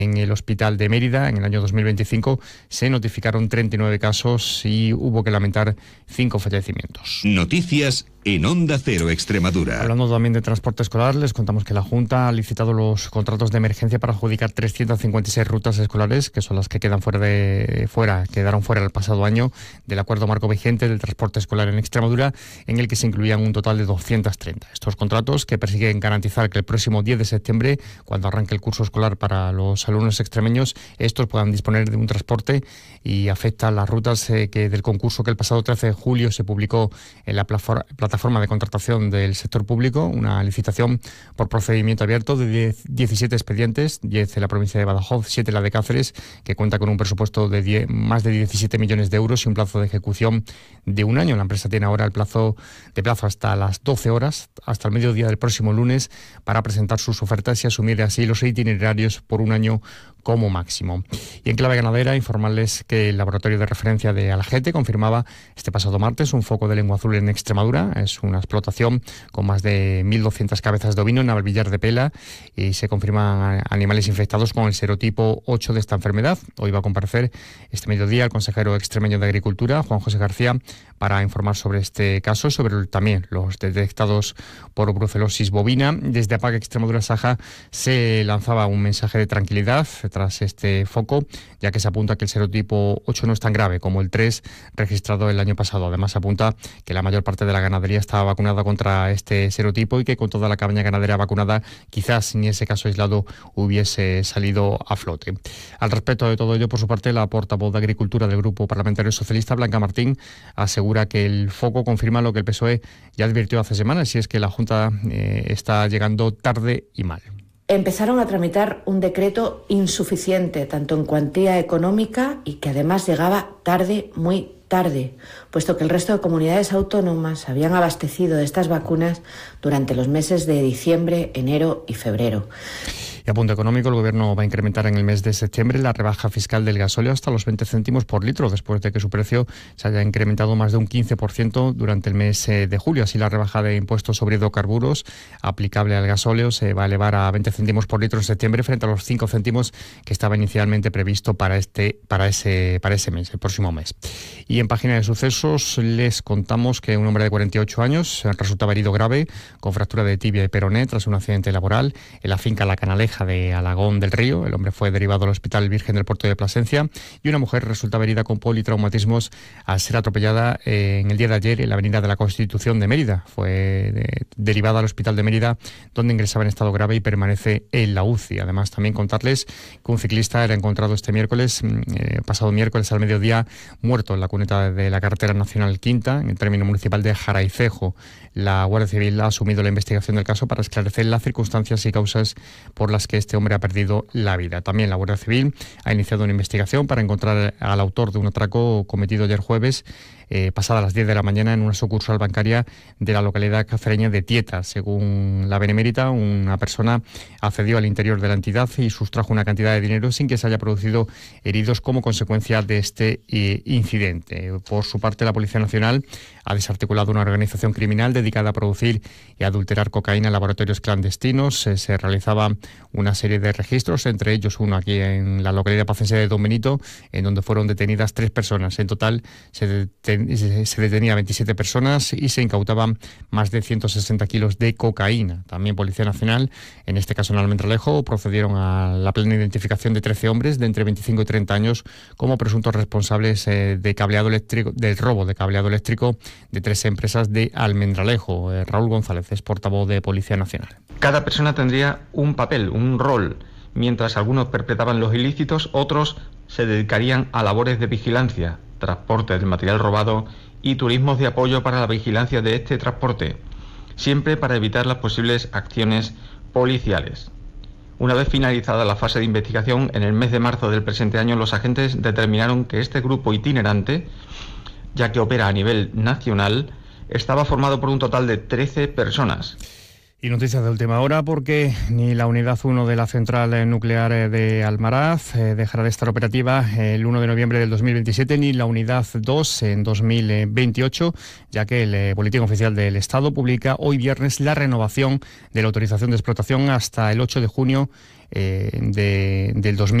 En el hospital de Mérida, en el año 2025, se notificaron 39 casos y hubo que lamentar 5 fallecimientos. Noticias en Onda Cero Extremadura. Hablando también de transporte escolar, les contamos que la Junta ha licitado los contratos de emergencia para adjudicar 356 rutas escolares, que son las que quedaron fuera el pasado año del acuerdo marco vigente del transporte escolar en Extremadura, en el que se incluían un total de 230. Estos contratos, que persiguen garantizar que el próximo 10 de septiembre, cuando arranque el curso escolar para los alumnos extremeños, estos puedan disponer de un transporte, y afecta a las rutas del concurso que el pasado 13 de julio se publicó en la plataforma de contratación del sector público, una licitación por procedimiento abierto de 17 expedientes, 10 en la provincia de Badajoz, 7 en la de Cáceres, que cuenta con un presupuesto de más de 17 millones de euros y un plazo de ejecución de un año. La empresa tiene ahora el plazo hasta las 12 horas, hasta el mediodía del próximo lunes, para presentar sus ofertas y asumir así los itinerarios por un año como máximo. Y en clave ganadera, informarles que el laboratorio de referencia de Algete confirmaba este pasado martes un foco de lengua azul en Extremadura. Es una explotación con más de 1.200 cabezas de ovino en Navalvillar de Pela, y se confirman animales infectados con el serotipo 8 de esta enfermedad. Hoy va a comparecer este mediodía el consejero extremeño de Agricultura, Juan José García, para informar sobre este caso y sobre también los detectados por brucelosis bovina. Desde APAC Extremadura Saja se lanzaba un mensaje de tranquilidad tras este foco, ya que se apunta que el serotipo 8 no es tan grave como el 3 registrado el año pasado. Además, apunta que la mayor parte de la ganadería estaba vacunada contra este serotipo y que con toda la cabaña ganadera vacunada, quizás ni ese caso aislado hubiese salido a flote. Al respecto de todo ello, por su parte, la portavoz de Agricultura del Grupo Parlamentario Socialista, Blanca Martín, asegura que el foco confirma lo que el PSOE ya advirtió hace semanas, y es que la Junta está llegando tarde y mal. Empezaron a tramitar un decreto insuficiente, tanto en cuantía económica, y que además llegaba tarde, muy tarde, puesto que el resto de comunidades autónomas habían abastecido de estas vacunas durante los meses de diciembre, enero y febrero. Y a punto económico, el Gobierno va a incrementar en el mes de septiembre la rebaja fiscal del gasóleo hasta los 20 céntimos por litro, después de que su precio se haya incrementado más de un 15% durante el mes de julio. Así, la rebaja de impuestos sobre hidrocarburos aplicable al gasóleo se va a elevar a 20 céntimos por litro en septiembre, frente a los 5 céntimos que estaba inicialmente previsto para ese mes, el próximo mes. Y en página de sucesos les contamos que un hombre de 48 años resultaba herido grave con fractura de tibia y peroné tras un accidente laboral en la finca La Canaleja de Alagón del Río. El hombre fue derivado al Hospital Virgen del Puerto de Plasencia, y una mujer resultaba herida con politraumatismos al ser atropellada en el día de ayer en la avenida de la Constitución de Mérida. Fue derivada al Hospital de Mérida, donde ingresaba en estado grave y permanece en la UCI. Además, también contarles que un ciclista era encontrado este pasado miércoles al mediodía, muerto en la cuneta de la carretera nacional Quinta, en el término municipal de Jaraicejo. La Guardia Civil ha asumido la investigación del caso para esclarecer las circunstancias y causas por las que este hombre ha perdido la vida. También la Guardia Civil ha iniciado una investigación para encontrar al autor de un atraco cometido ayer jueves, pasada las 10 de la mañana, en una sucursal bancaria de la localidad cacereña de Tieta. Según la Benemérita, una persona accedió al interior de la entidad y sustrajo una cantidad de dinero sin que se haya producido heridos como consecuencia de este incidente. Por su parte, la Policía Nacional ha desarticulado una organización criminal dedicada a producir y adulterar cocaína en laboratorios clandestinos. Se realizaba una serie de registros, entre ellos uno aquí en la localidad pacense de Don Benito, en donde fueron detenidas 3 personas. En total se detenía 27 personas y se incautaban más de 160 kilos de cocaína. También Policía Nacional, en este caso en Almendralejo, procedieron a la plena identificación de 13 hombres de entre 25 y 30 años como presuntos responsables del robo de cableado eléctrico de 3 empresas de Almendralejo. Raúl González es portavoz de Policía Nacional. Cada persona tendría un papel, un rol. Mientras algunos perpetraban los ilícitos, otros se dedicarían a labores de vigilancia, transporte del material robado y turismos de apoyo para la vigilancia de este transporte, siempre para evitar las posibles acciones policiales. Una vez finalizada la fase de investigación, en el mes de marzo del presente año, los agentes determinaron que este grupo itinerante, ya que opera a nivel nacional, estaba formado por un total de 13 personas. Y noticias de última hora porque ni la unidad 1 de la central nuclear de Almaraz dejará de estar operativa el 1 de noviembre del 2027, ni la unidad 2 en 2028, ya que el Boletín Oficial del Estado publica hoy viernes la renovación de la autorización de explotación hasta el 8 de junio del 2027.